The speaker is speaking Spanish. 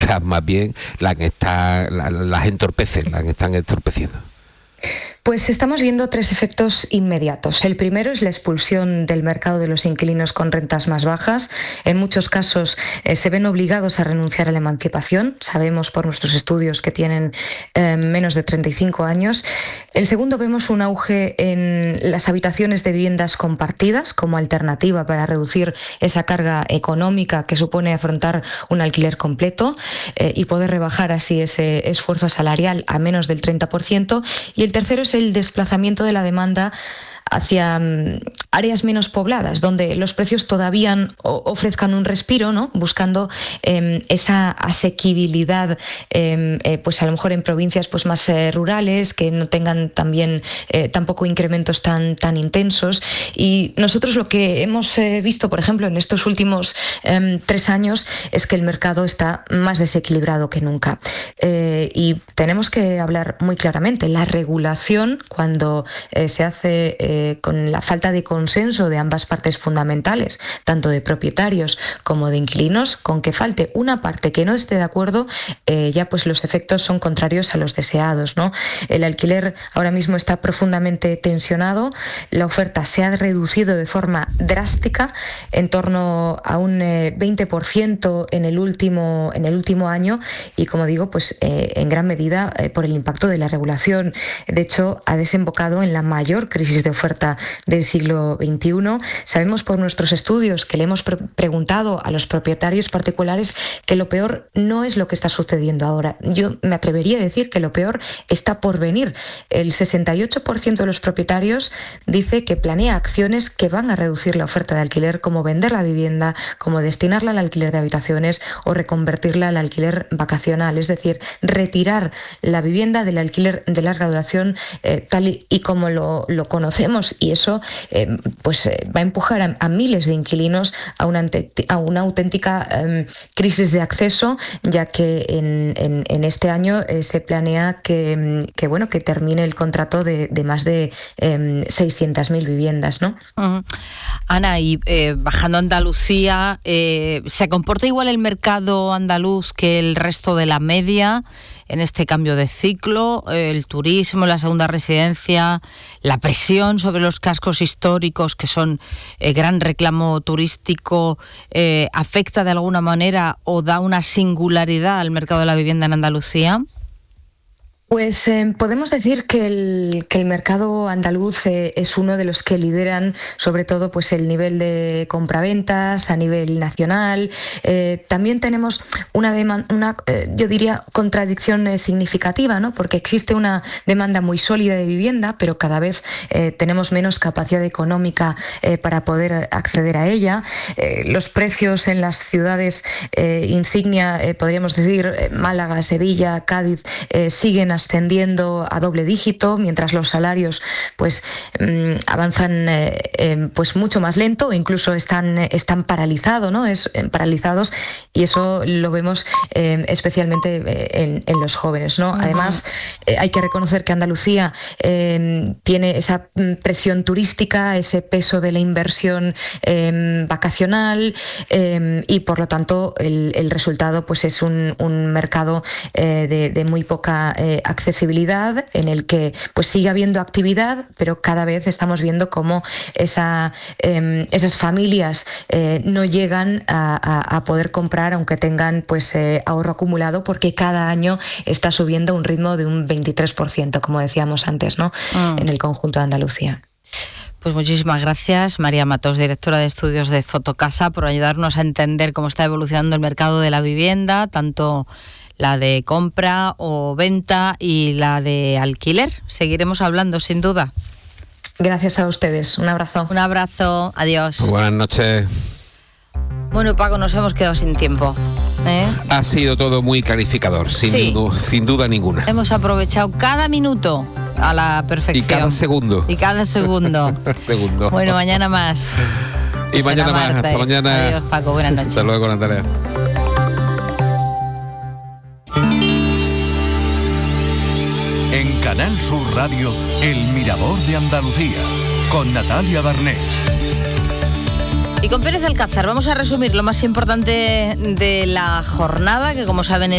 quizás más bien las entorpecen, las están entorpeciendo. Pues estamos viendo 3 efectos inmediatos. El primero es la expulsión del mercado de los inquilinos con rentas más bajas. En muchos casos se ven obligados a renunciar a la emancipación. Sabemos por nuestros estudios que tienen menos de 35 años. El segundo, vemos un auge en las habitaciones de viviendas compartidas como alternativa para reducir esa carga económica que supone afrontar un alquiler completo y poder rebajar así ese esfuerzo salarial a menos del 30%. Y el tercero es el desplazamiento de la demanda hacia áreas menos pobladas, donde los precios todavía ofrezcan un respiro, ¿no? Buscando esa asequibilidad, pues a lo mejor en provincias pues más rurales, que no tengan también tampoco incrementos tan intensos. Y nosotros lo que hemos visto, por ejemplo, en estos últimos 3 años, es que el mercado está más desequilibrado que nunca. Y tenemos que hablar muy claramente. La regulación, cuando se hace con la falta de consenso de ambas partes fundamentales, tanto de propietarios como de inquilinos, con que falte una parte que no esté de acuerdo, ya pues los efectos son contrarios a los deseados, ¿no? El alquiler ahora mismo está profundamente tensionado, la oferta se ha reducido de forma drástica, en torno a un 20% en el último año, y como digo, pues en gran medida por el impacto de la regulación. De hecho, ha desembocado en la mayor crisis de oferta del siglo XXI. Sabemos por nuestros estudios, que le hemos preguntado a los propietarios particulares, que lo peor no es lo que está sucediendo ahora. Yo me atrevería a decir que lo peor está por venir. El 68% de los propietarios dice que planea acciones que van a reducir la oferta de alquiler, como vender la vivienda, como destinarla al alquiler de habitaciones o reconvertirla al alquiler vacacional, es decir, retirar la vivienda del alquiler de larga duración tal y como lo conocemos, y eso va a empujar a miles de inquilinos a una auténtica crisis de acceso, ya que en este año se planea que termine el contrato de más de 600.000 viviendas, ¿no? Uh-huh. Ana, y bajando a Andalucía, ¿se comporta igual el mercado andaluz que el resto de la media en este cambio de ciclo? El turismo, la segunda residencia, la presión sobre los cascos históricos, que son gran reclamo turístico, ¿afecta de alguna manera o da una singularidad al mercado de la vivienda en Andalucía? Pues podemos decir que el mercado andaluz es uno de los que lideran sobre todo pues el nivel de compraventas a nivel nacional. También tenemos una yo diría contradicción significativa, ¿no? Porque existe una demanda muy sólida de vivienda, pero cada vez tenemos menos capacidad económica para poder acceder a ella. Los precios en las ciudades insignia, podríamos decir Málaga, Sevilla, Cádiz, siguen ascendiendo a doble dígito, mientras los salarios pues avanzan pues mucho más lento, incluso están paralizados, ¿no? Paralizados, y eso lo vemos especialmente en los jóvenes, ¿no? Uh-huh. Además, hay que reconocer que Andalucía tiene esa presión turística, ese peso de la inversión vacacional, y por lo tanto el resultado pues es un mercado de muy poca accesibilidad, en el que pues sigue habiendo actividad, pero cada vez estamos viendo cómo esas familias no llegan a poder comprar, aunque tengan pues ahorro acumulado, porque cada año está subiendo a un ritmo de un 23%, como decíamos antes, ¿no? En el conjunto de Andalucía. Pues muchísimas gracias, María Matós, directora de estudios de Fotocasa, por ayudarnos a entender cómo está evolucionando el mercado de la vivienda, tanto la de compra o venta y la de alquiler. Seguiremos hablando, sin duda. Gracias a ustedes. Un abrazo. Un abrazo. Adiós. Buenas noches. Bueno, Paco, nos hemos quedado sin tiempo. Ha sido todo muy clarificador, sin duda ninguna. Hemos aprovechado cada minuto a la perfección. Y cada segundo. Segundo. Bueno, mañana más. Y mañana más. Hasta mañana. Adiós, Paco. Buenas noches. Hasta luego, Natalia. En Canal Sur Radio, El Mirador de Andalucía, con Natalia Barnés. Y con Pérez Alcázar vamos a resumir lo más importante de la jornada, que como saben